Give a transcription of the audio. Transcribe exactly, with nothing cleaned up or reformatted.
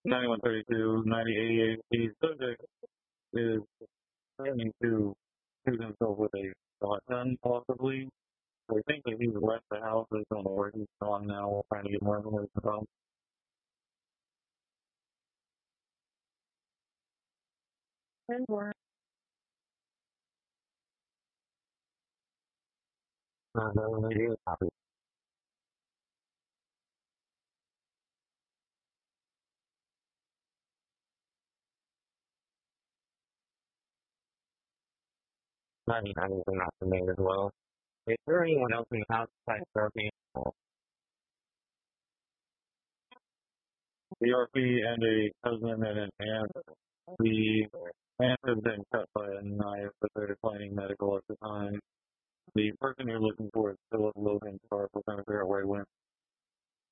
ninety-one thirty-two, ninety eighty-eight. The subject is threatening to shoot himself with a shotgun, possibly. We think that he's left the house. I don't know where he's gone now. We're trying to get more information from him. And we're not going to do copy. ninety-nine is not the name as well. Is there anyone else in the house besides Dorothy? The R P and a husband and an aunt. The aunt has been cut by a knife, but they're declining medical at the time. The person you're looking for is Philip Logan Sharp. We're trying to figure out where he went.